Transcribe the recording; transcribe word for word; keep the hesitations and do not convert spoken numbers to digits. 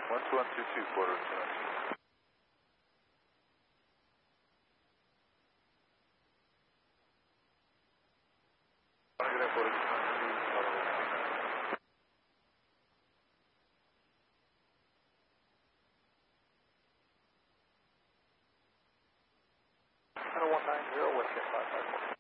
one two one two two, quarter two one two. one nine zero, Western five five four.